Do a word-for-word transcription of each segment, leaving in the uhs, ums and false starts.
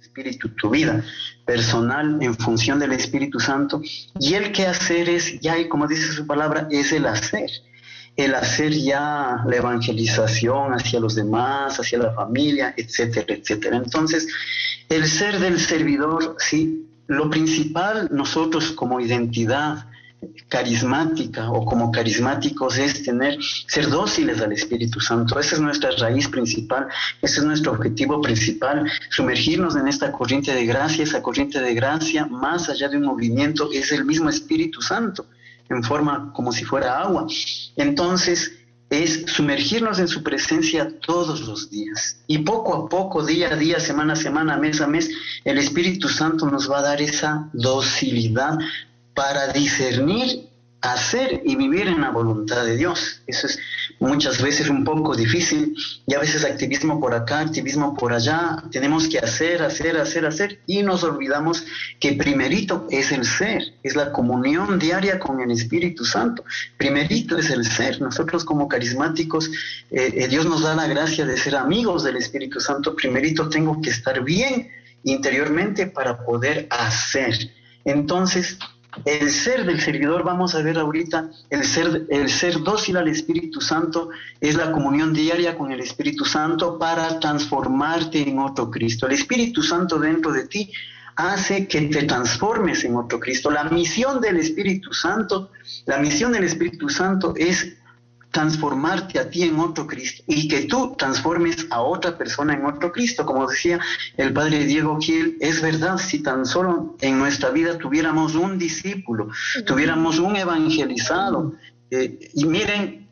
espíritu, tu vida personal en función del Espíritu Santo, y el que hacer es ya, y como dice su palabra, es el hacer. El hacer ya la evangelización hacia los demás, hacia la familia, etcétera, etcétera. Entonces, el ser del servidor, sí, lo principal nosotros como identidad carismática o como carismáticos es tener, ser dóciles al Espíritu Santo. Esa es nuestra raíz principal, ese es nuestro objetivo principal, sumergirnos en esta corriente de gracia. Esa corriente de gracia, más allá de un movimiento, es el mismo Espíritu Santo, en forma como si fuera agua. Entonces, es sumergirnos en su presencia todos los días. Y poco a poco, día a día, semana a semana, mes a mes, el Espíritu Santo nos va a dar esa docilidad para discernir, hacer y vivir en la voluntad de Dios. Eso es muchas veces un poco difícil, y a veces activismo por acá, activismo por allá, tenemos que hacer, hacer, hacer, hacer, y nos olvidamos que primerito es el ser, es la comunión diaria con el Espíritu Santo, primerito es el ser. Nosotros como carismáticos, eh, eh, Dios nos da la gracia de ser amigos del Espíritu Santo. Primerito tengo que estar bien interiormente para poder hacer. Entonces, el ser del servidor, vamos a ver ahorita, el ser, el ser dócil al Espíritu Santo es la comunión diaria con el Espíritu Santo para transformarte en otro Cristo. El Espíritu Santo dentro de ti hace que te transformes en otro Cristo. La misión del Espíritu Santo, la misión del Espíritu Santo es transformarte a ti en otro Cristo y que tú transformes a otra persona en otro Cristo. Como decía el padre Diego Gil, es verdad, si tan solo en nuestra vida tuviéramos un discípulo, tuviéramos un evangelizado, eh, y miren,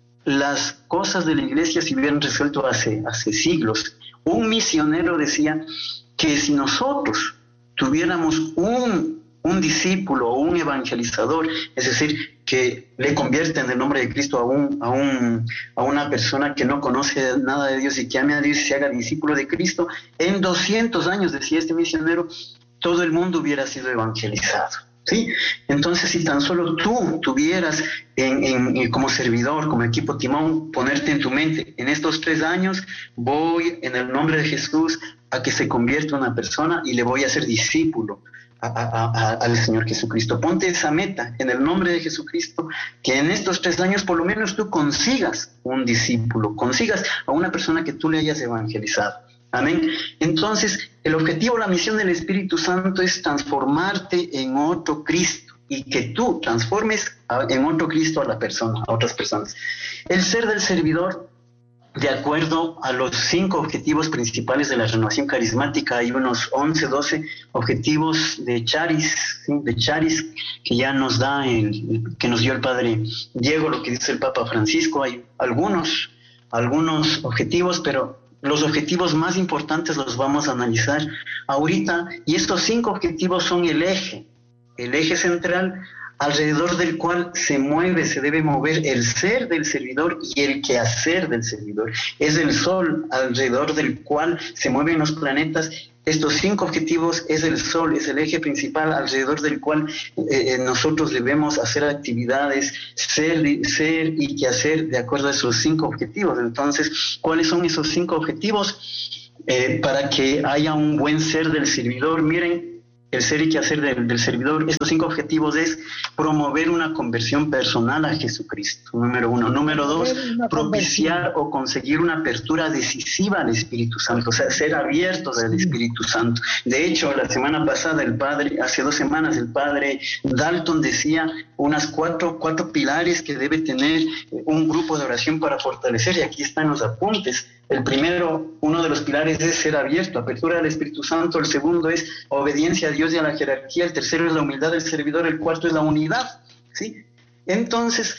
las cosas de la iglesia se hubieran resuelto hace, hace siglos. Un misionero decía que si nosotros tuviéramos un, un discípulo o un evangelizador, es decir, que le convierte en el nombre de Cristo a, un, a, un, a una persona que no conoce nada de Dios y que ame a Dios y se haga discípulo de Cristo, en doscientos años, decía este misionero, todo el mundo hubiera sido evangelizado, ¿sí? Entonces, si tan solo tú tuvieras en, en, en, como servidor, como equipo Timón, ponerte en tu mente, en estos tres años voy en el nombre de Jesús a que se convierta una persona y le voy a hacer discípulo A, a, a, al Señor Jesucristo. Ponte esa meta en el nombre de Jesucristo, que en estos tres años por lo menos tú consigas un discípulo, consigas a una persona que tú le hayas evangelizado. Amén. Entonces, el objetivo, la misión del Espíritu Santo es transformarte en otro Cristo y que tú transformes a, en otro Cristo a la persona, a otras personas. El ser del servidor, de acuerdo a los cinco objetivos principales de la renovación carismática, hay unos once, doce objetivos de Charis, ¿sí? de Charis, que ya nos da el, que nos dio el padre Diego, lo que dice el Papa Francisco. Hay algunos, algunos objetivos, pero los objetivos más importantes los vamos a analizar ahorita, y estos cinco objetivos son el eje, el eje central alrededor del cual se mueve, se debe mover el ser del servidor y el quehacer del servidor. Es el sol alrededor del cual se mueven los planetas. Estos cinco objetivos es el sol, es el eje principal alrededor del cual eh, nosotros debemos hacer actividades, ser, ser y quehacer de acuerdo a esos cinco objetivos. Entonces, ¿cuáles son esos cinco objetivos? Eh, para que haya un buen ser del servidor, miren, el ser y quehacer del, del servidor, estos cinco objetivos es promover una conversión personal a Jesucristo, número uno. Número dos, propiciar o conseguir una apertura decisiva al Espíritu Santo, o sea, ser abiertos al Espíritu Santo. De hecho, la semana pasada el padre, hace dos semanas, el padre Dalton decía unas cuatro, cuatro pilares que debe tener un grupo de oración para fortalecer, y aquí están los apuntes. El primero, uno de los pilares es ser abierto, apertura al Espíritu Santo. El segundo es obediencia a Dios y a la jerarquía. El tercero es la humildad del servidor. El cuarto es la unidad, ¿sí? Entonces,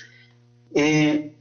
eh,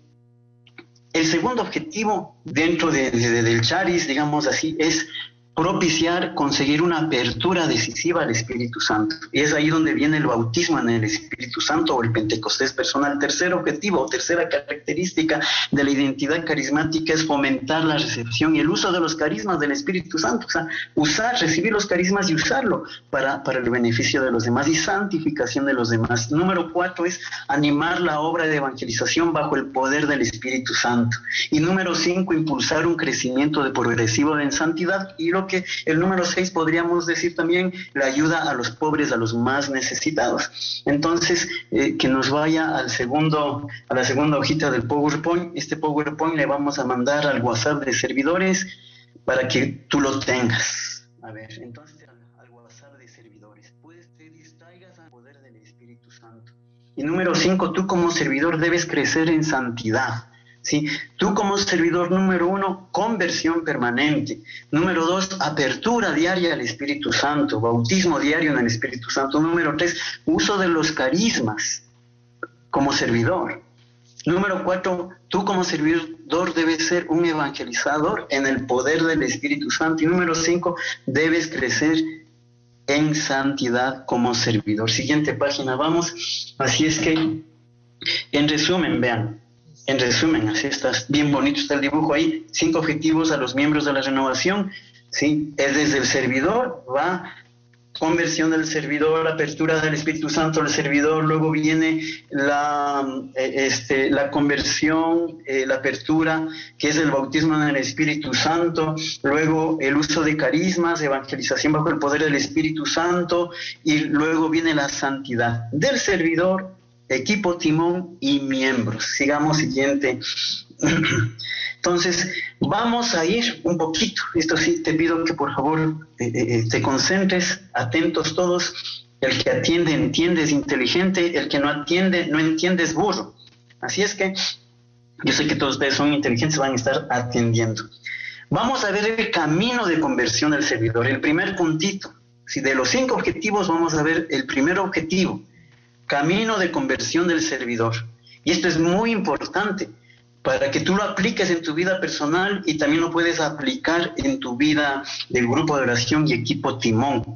el segundo objetivo dentro de, de, del Charis, digamos así, es propiciar, conseguir una apertura decisiva al Espíritu Santo. Y es ahí donde viene el bautismo en el Espíritu Santo o el Pentecostés personal. Tercer objetivo o tercera característica de la identidad carismática es fomentar la recepción y el uso de los carismas del Espíritu Santo. O sea, usar, recibir los carismas y usarlo para, para el beneficio de los demás y santificación de los demás. Número cuatro es animar la obra de evangelización bajo el poder del Espíritu Santo. Y número cinco, impulsar un crecimiento de progresivo en santidad. Y lo creo que el número seis podríamos decir también la ayuda a los pobres, a los más necesitados. Entonces, eh, que nos vaya al segundo, a la segunda hojita del PowerPoint. Este PowerPoint le vamos a mandar al WhatsApp de servidores para que tú lo tengas. A ver, entonces al, al WhatsApp de servidores, pues te distraigas al poder del Espíritu Santo. Y número cinco, tú como servidor debes crecer en santidad. ¿Sí? Tú como servidor, número uno, conversión permanente. Número dos, apertura diaria al Espíritu Santo, bautismo diario en el Espíritu Santo. Número tres, uso de los carismas como servidor. Número cuatro, tú como servidor debes ser un evangelizador en el poder del Espíritu Santo. Y número cinco, debes crecer en santidad como servidor. Siguiente página, vamos. Así es que, en resumen, vean. En resumen, así está, bien bonito está el dibujo ahí, cinco objetivos a los miembros de la renovación, ¿sí? Es desde el servidor, va, conversión del servidor, apertura del Espíritu Santo al servidor, luego viene la, eh, este, la conversión, eh, la apertura, que es el bautismo en el Espíritu Santo, luego el uso de carismas, evangelización bajo el poder del Espíritu Santo, y luego viene la santidad del servidor, equipo, timón y miembros. Sigamos, siguiente. Entonces, vamos a ir un poquito. Esto sí, te pido que por favor eh, eh, te concentres, atentos todos. El que atiende, entiende, es inteligente. El que no atiende, no entiende, es burro. Así es que yo sé que todos ustedes son inteligentes, van a estar atendiendo. Vamos a ver el camino de conversión del servidor. El primer puntito. Si de los cinco objetivos vamos a ver el primer objetivo. Camino de conversión del servidor. Y esto es muy importante para que tú lo apliques en tu vida personal y también lo puedes aplicar en tu vida del grupo de oración y equipo timón.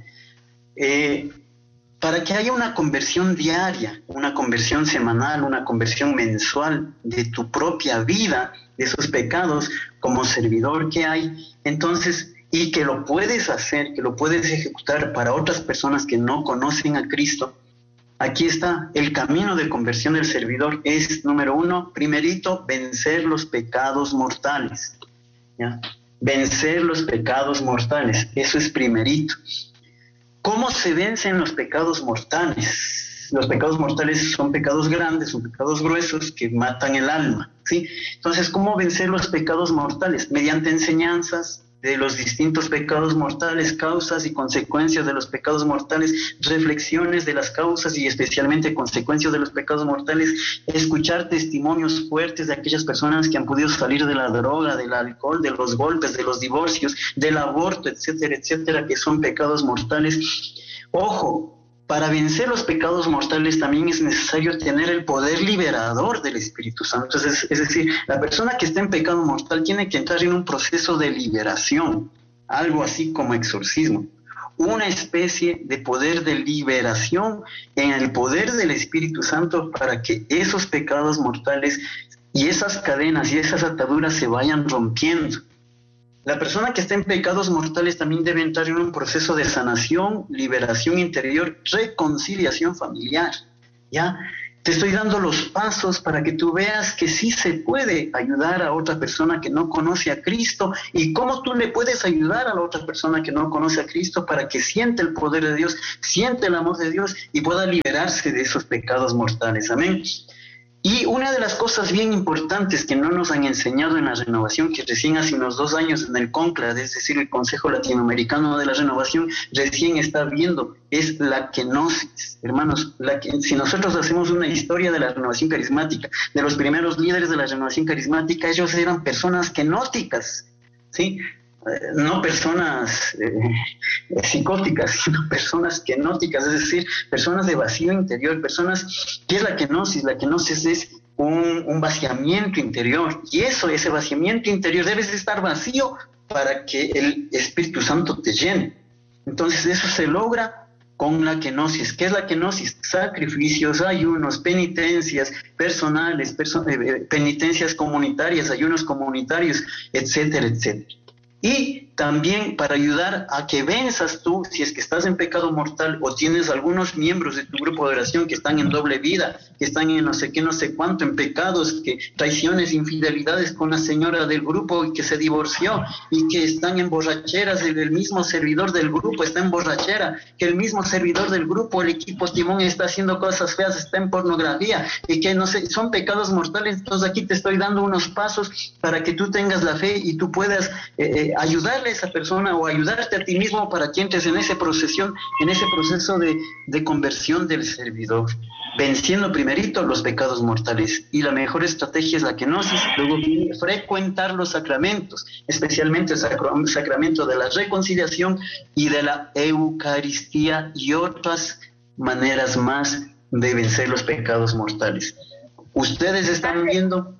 Eh, para que haya una conversión diaria, una conversión semanal, una conversión mensual de tu propia vida, de esos pecados como servidor que hay, entonces, y que lo puedes hacer, que lo puedes ejecutar para otras personas que no conocen a Cristo. Aquí está, el camino de conversión del servidor es, número uno, primerito, vencer los pecados mortales. ¿Ya? Vencer los pecados mortales, eso es primerito. ¿Cómo se vencen los pecados mortales? Los pecados mortales son pecados grandes, son pecados gruesos que matan el alma, ¿sí? Entonces, ¿cómo vencer los pecados mortales? Mediante enseñanzas de los distintos pecados mortales, causas y consecuencias de los pecados mortales, reflexiones de las causas y especialmente consecuencias de los pecados mortales, escuchar testimonios fuertes de aquellas personas que han podido salir de la droga, del alcohol, de los golpes, de los divorcios, del aborto, etcétera, etcétera, que son pecados mortales. Ojo, para vencer los pecados mortales también es necesario tener el poder liberador del Espíritu Santo. Es, es decir, la persona que está en pecado mortal tiene que entrar en un proceso de liberación, algo así como exorcismo, una especie de poder de liberación en el poder del Espíritu Santo para que esos pecados mortales y esas cadenas y esas ataduras se vayan rompiendo. La persona que está en pecados mortales también debe entrar en un proceso de sanación, liberación interior, reconciliación familiar. ¿Ya? Te estoy dando los pasos para que tú veas que sí se puede ayudar a otra persona que no conoce a Cristo y cómo tú le puedes ayudar a la otra persona que no conoce a Cristo para que siente el poder de Dios, siente el amor de Dios y pueda liberarse de esos pecados mortales. Amén. Y una de las cosas bien importantes que no nos han enseñado en la renovación, que recién hace unos dos años en el CONCLAD, es decir, el Consejo Latinoamericano de la Renovación, recién está viendo, es la kenosis. Hermanos, la que, si nosotros hacemos una historia de la renovación carismática, de los primeros líderes de la renovación carismática, ellos eran personas kenóticas, ¿sí? No personas eh, psicóticas, sino personas kenóticas, es decir, personas de vacío interior, personas, ¿qué es la kenosis? La kenosis es un, un vaciamiento interior, y eso, ese vaciamiento interior, debes estar vacío para que el Espíritu Santo te llene. Entonces eso se logra con la kenosis. ¿Qué es la kenosis? Sacrificios, ayunos, penitencias personales, perso- eh, penitencias comunitarias, ayunos comunitarios, etcétera, etcétera. Y también para ayudar a que venzas tú, si es que estás en pecado mortal o tienes algunos miembros de tu grupo de oración que están en doble vida, que están en no sé qué, no sé cuánto, en pecados, que traiciones, infidelidades con la señora del grupo y que se divorció y que están en borracheras, el, el mismo servidor del grupo está en borrachera, que el mismo servidor del grupo, el equipo Timón, está haciendo cosas feas, está en pornografía y que no sé, son pecados mortales. Entonces aquí te estoy dando unos pasos para que tú tengas la fe y tú puedas eh, eh, ayudarle a esa persona o ayudarte a ti mismo para que entres en ese proceso, en ese proceso de, de conversión del servidor, venciendo primerito los pecados mortales. Y la mejor estrategia es la kenosis, luego frecuentar los sacramentos, especialmente el sacro, sacramento de la reconciliación y de la Eucaristía y otras maneras más de vencer los pecados mortales. Ustedes están viendo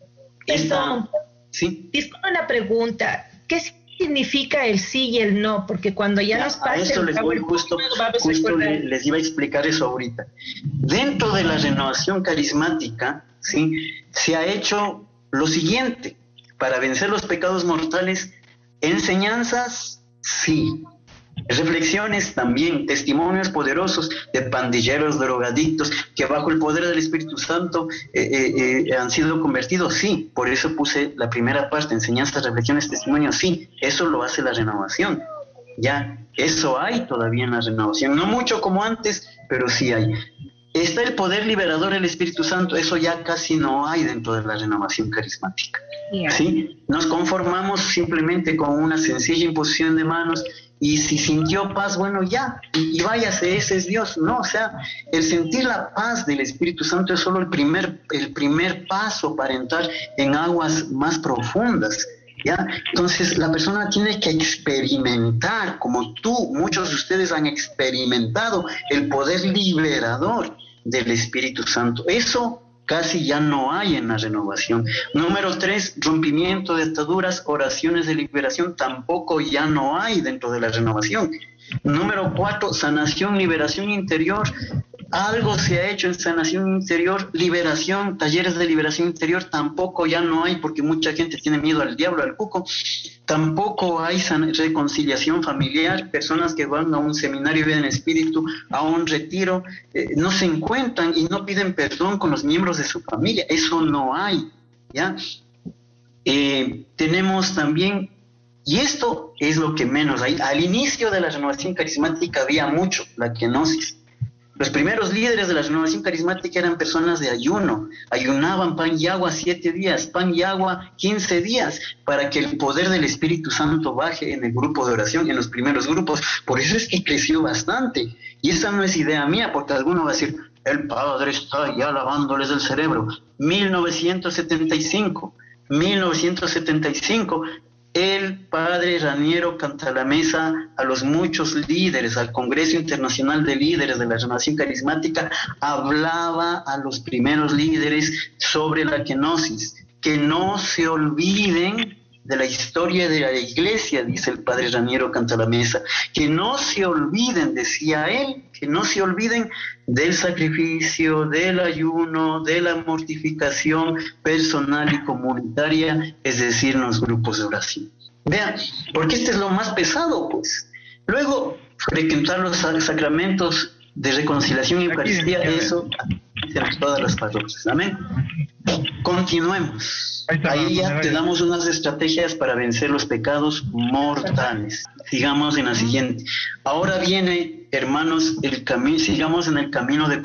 esta... ¿Sí? Disculpa una pregunta. ¿Qué significa el sí y el no? Porque cuando ya, ya nos pasa... A eso les voy justo, justo les, les iba a explicar eso ahorita. Dentro de la renovación carismática, ¿sí?, se ha hecho lo siguiente. Para vencer los pecados mortales, enseñanzas, sí. Reflexiones también, testimonios poderosos de pandilleros, drogadictos, que bajo el poder del Espíritu Santo eh, eh, eh, han sido convertidos, sí, por eso puse la primera parte, enseñanzas, reflexiones, testimonios, sí, eso lo hace la renovación, ya, eso hay todavía en la renovación, no mucho como antes, pero sí hay. Está el poder liberador del Espíritu Santo, eso ya casi no hay dentro de la renovación carismática, yeah. ¿Sí? Nos conformamos simplemente con una sencilla imposición de manos. Y si sintió paz, bueno, ya, y, y váyase, ese es Dios. No, o sea, el sentir la paz del Espíritu Santo es solo el primer, el primer paso para entrar en aguas más profundas, ¿ya? Entonces, la persona tiene que experimentar, como tú, muchos de ustedes han experimentado, el poder liberador del Espíritu Santo. Eso casi ya no hay en la renovación. Número tres, rompimiento de ataduras, oraciones de liberación, tampoco ya no hay dentro de la renovación. Número cuatro, sanación, liberación interior. Algo se ha hecho en sanación interior, liberación, talleres de liberación interior, tampoco ya no hay porque mucha gente tiene miedo al diablo, al cuco. Tampoco hay reconciliación familiar, personas que van a un seminario de vida en espíritu, a un retiro, eh, no se encuentran y no piden perdón con los miembros de su familia, eso no hay, ¿ya? Eh, tenemos también, y esto es lo que menos hay, al inicio de la renovación carismática había mucho, la kenosis. Los primeros líderes de la renovación carismática eran personas de ayuno, ayunaban pan y agua siete días, pan y agua quince días, para que el poder del Espíritu Santo baje en el grupo de oración, en los primeros grupos. Por eso es que creció bastante. Y esa no es idea mía, porque alguno va a decir, el Padre está ya lavándoles el cerebro. mil novecientos setenta y cinco, mil novecientos setenta y cinco, el padre Raniero Cantalamessa, a los muchos líderes, al Congreso Internacional de Líderes de la Renovación Carismática, hablaba a los primeros líderes sobre la kenosis, que no se olviden de la historia de la iglesia, dice el padre Raniero Cantalamessa, que no se olviden, decía él, que no se olviden del sacrificio, del ayuno, de la mortificación personal y comunitaria, es decir, en los grupos de oración. Vean, porque este es lo más pesado, pues. Luego, frecuentar los sacramentos de reconciliación y Eucaristía, eso en todas las parroquias. Amén. Continuemos. Ahí ya te damos unas estrategias para vencer los pecados mortales. Sigamos en la siguiente. Ahora viene, hermanos, el camino, sigamos en el camino de